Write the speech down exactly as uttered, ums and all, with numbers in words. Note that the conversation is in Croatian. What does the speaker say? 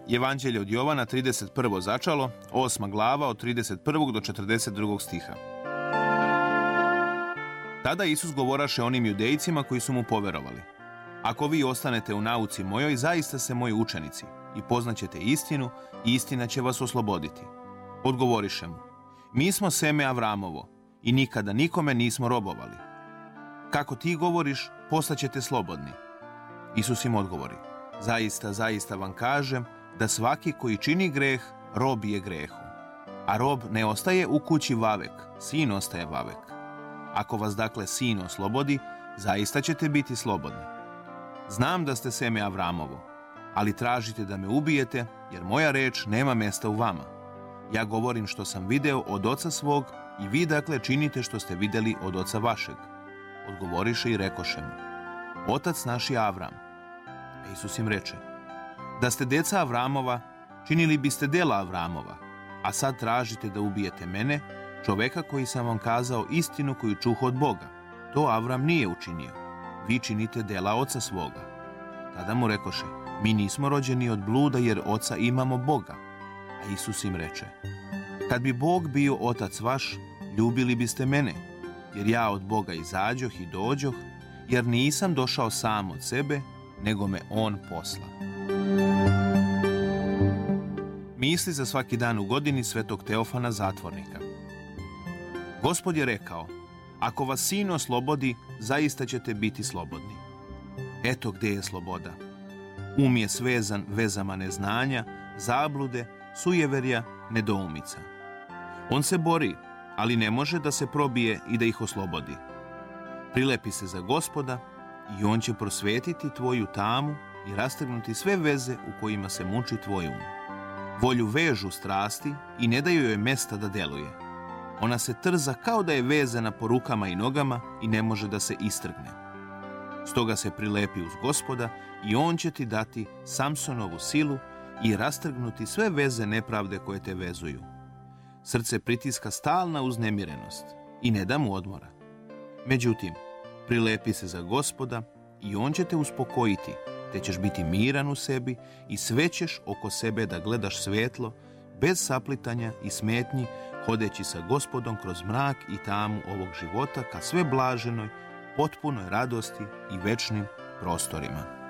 Evanđelje od Jovana, trideset prvo začalo, osma glava od trideset prvog do četrdeset drugog stiha. Tada Isus govoraše onim judejcima koji su mu poverovali: Ako vi ostanete u nauci mojoj, zaista ste moji učenici i poznaćete istinu i istina će vas osloboditi. Odgovoriše mu: Mi smo seme Avramovo i nikada nikome nismo robovali. Kako ti govoriš, postaćete slobodni. Isus im odgovori: Zaista, zaista vam kažem da svaki koji čini greh, rob je grehu. A rob ne ostaje u kući vavek, sin ostaje vavek. Ako vas dakle sin oslobodi, zaista ćete biti slobodni. Znam da ste seme Avramovo, ali tražite da me ubijete, jer moja reč nema mjesta u vama. Ja govorim što sam video od oca svog i vi dakle činite što ste vidjeli od oca vašeg. Odgovoriše i rekoše mu: Otac naš je Avram. A Isus im reče: Da ste deca Avramova, činili biste dela Avramova, a sad tražite da ubijete mene, čoveka koji sam vam kazao istinu koju čuh od Boga. To Avram nije učinio. Vi činite dela oca svoga. Tada mu rekoše: Mi nismo rođeni od bluda, jer oca imamo Boga. A Isus im reče: Kad bi Bog bio otac vaš, ljubili biste mene, jer ja od Boga izađoh i dođoh, jer nisam došao sam od sebe, nego me on posla. Misli za svaki dan u godini svetog Teofana zatvornika. Gospod je rekao: Ako vas sin oslobodi, zaista ćete biti slobodni. Eto gdje je sloboda. Um je svezan vezama neznanja, zablude, sujeverja, nedoumica. On se bori, ali ne može da se probije i da ih oslobodi. Prilepi se za Gospoda i on će prosvetiti tvoju tamu i rastrgnuti sve veze u kojima se muči tvoj um. Volju vežu strasti i ne daju joj mesta da deluje. Ona se trza kao da je vezana po rukama i nogama i ne može da se istrgne. Stoga se prilepi uz Gospoda i on će ti dati Samsonovu silu i rastrgnuti sve veze nepravde koje te vezuju. Srce pritiska stalna uznemirenost i ne da mu odmora. Međutim, prilepi se za Gospoda i on će te uspokojiti, te ćeš biti miran u sebi i sve ćeš oko sebe da gledaš svetlo, bez saplitanja i smetnji, hodeći sa Gospodom kroz mrak i tamu ovog života ka sve blaženoj, potpunoj radosti i večnim prostorima.